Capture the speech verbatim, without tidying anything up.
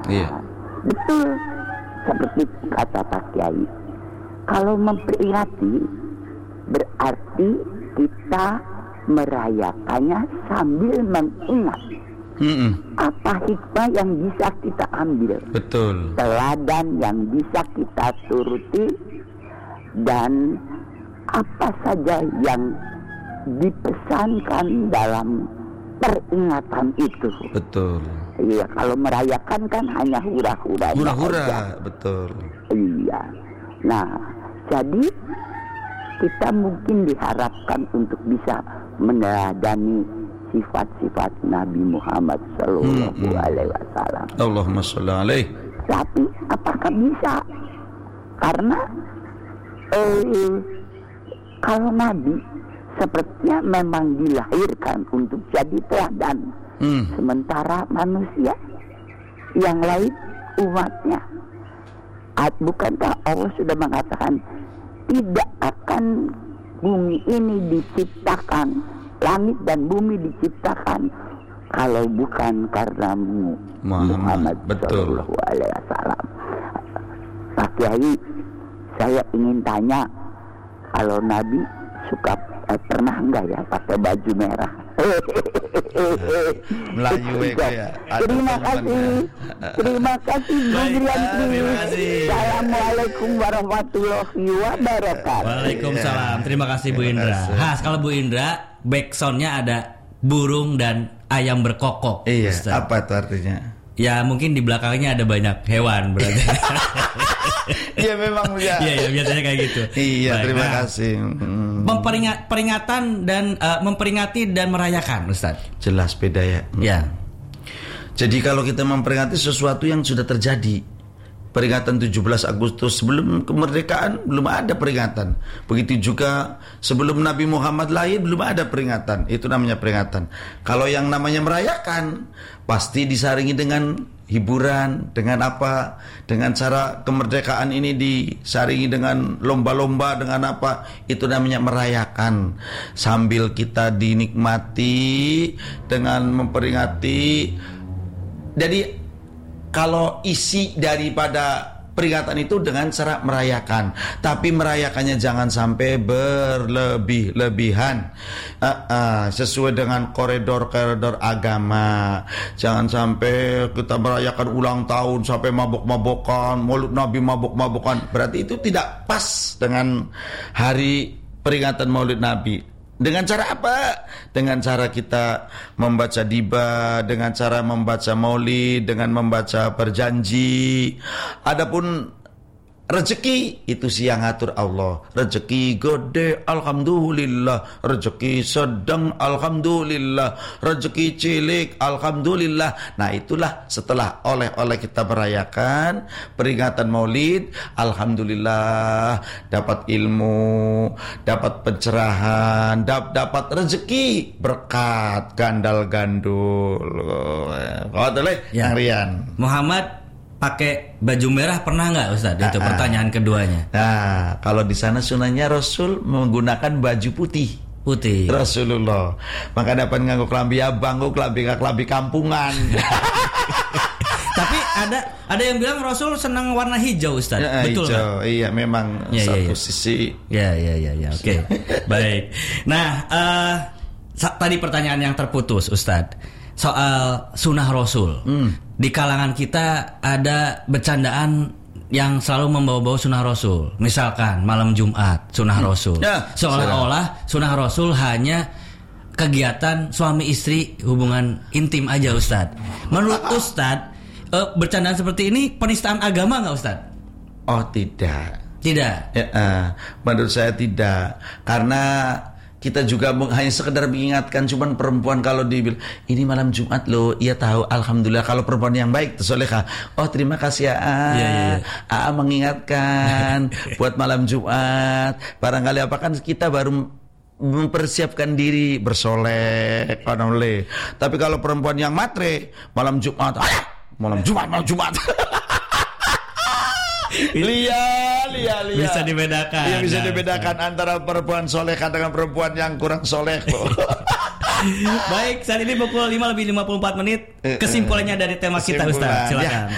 Iya. Betul seperti kata Pak Kiai. Kalau memperingati berarti kita merayakannya sambil mengingat Mm-mm. apa hikmah yang bisa kita ambil, Betul. teladan yang bisa kita turuti, dan apa saja yang dipesankan dalam peringatan itu. Betul. Iya, kalau merayakan kan hanya hura-hura. Hura-hura, betul. Iya. Nah, jadi kita mungkin diharapkan untuk bisa meneladani sifat-sifat Nabi Muhammad Sallallahu Hmm, hmm. Alaihi Wasallam. Allahumma sholli alaih. Tapi apakah bisa? Karena eh, kalau Nabi sepertinya memang dilahirkan untuk jadi teladan. Hmm. Sementara manusia yang lain umatnya, At, bukankah Allah sudah mengatakan tidak akan bumi ini diciptakan, langit dan bumi diciptakan kalau bukan karena Muhammad, Muhammad betul. Sallallahu Alaihi Wasallam. Pak Kiai, saya ingin tanya, kalau Nabi suka eh, pernah enggak ya pakai baju merah? Melayu ya. Terima kasih. Terima kasih Bu Grianti. terima kasih. Assalamualaikum warahmatullahi wabarakatuh. Waalaikumsalam. Terima kasih Bu Indra. Khas kalau Bu Indra, backsoundnya ada burung dan ayam berkokok. Iya, Ustaz. apa itu artinya? Ya mungkin di belakangnya ada banyak hewan berarti. Iya memang ya. Iya, ya, biasanya kayak gitu. Iya, Baik, terima nah, kasih. Hmm. Memperingat, peringatan dan uh, memperingati dan merayakan, Ustaz. Jelas beda ya. Hmm. Ya. Jadi kalau kita memperingati sesuatu yang sudah terjadi, peringatan tujuh belas Agustus sebelum kemerdekaan belum ada peringatan. Begitu juga sebelum Nabi Muhammad lahir belum ada peringatan. Itu namanya peringatan. Kalau yang namanya merayakan pasti disaringi dengan hiburan, dengan apa? Dengan cara kemerdekaan ini disaringi dengan lomba-lomba, dengan apa? Itu namanya merayakan. Sambil kita dinikmati dengan memperingati. Jadi kalau isi daripada peringatan itu dengan cara merayakan, tapi merayakannya jangan sampai berlebih-lebihan, uh, uh, sesuai dengan koridor-koridor agama. Jangan sampai kita merayakan ulang tahun sampai mabok-mabokan, Maulid Nabi mabok-mabokan. Berarti itu tidak pas dengan hari peringatan Maulid Nabi. Dengan cara apa? Dengan cara kita membaca diba, dengan cara membaca maulid, dengan membaca perjanji. Adapun rezeki itu siang atur Allah. Rezeki gede alhamdulillah, rezeki sedang alhamdulillah, rezeki cilik alhamdulillah. Nah itulah setelah oleh-oleh kita merayakan peringatan maulid, alhamdulillah dapat ilmu, dapat pencerahan, dap- dapat rezeki, berkat gandal gandul. Kau boleh Ya. Rian. Muhammad pakai baju merah pernah nggak, Ustaz? Itu Ah, ah. pertanyaan keduanya. Nah, kalau di sana sunahnya Rasul menggunakan baju putih. Putih. Rasulullah. Maka dapat nganggo klambi abang, nganggo klambi klambi kampungan. Tapi ada ada yang bilang Rasul senang warna hijau, Ustaz. Ya, Betul nggak? hijau. Iya, memang Ya, ya, satu ya. sisi. Ya, ya, ya, ya. Oke. Baik. Nah, eh, sa- tadi pertanyaan yang terputus, Ustadz, soal sunnah Rasul. Hmm. Di kalangan kita ada bercandaan yang selalu membawa-bawa sunnah Rasul. Misalkan malam Jumat, sunnah Rasul. Ya, Seolah-olah sunnah Rasul hanya kegiatan suami istri, hubungan intim aja, Ustadz. Menurut Ustadz, eh, bercandaan seperti ini penistaan agama nggak, Ustadz? Oh, tidak. Tidak. Ya, eh, menurut saya tidak. Karena kita juga meng- hanya sekedar mengingatkan. Cuman perempuan kalau dibilang ini malam Jumat loh, ia tahu alhamdulillah. Kalau perempuan yang baik solehah, oh terima kasih ya A, Iya, iya, iya. A mengingatkan buat malam Jumat. Barangkali apa kan kita baru mempersiapkan diri bersolek, oleh. Tapi kalau perempuan yang matre malam Jumat, ah, malam Jumat, malam Jumat. Lia, lia, lia. Bisa dibedakan. Iya, bisa Nah, dibedakan antara perempuan solehah dengan perempuan yang kurang soleh. Baik, saat ini pukul lima lebih lima puluh empat menit. Kesimpulannya dari tema kita, Kesimpulan, Ustaz, silakan. ya.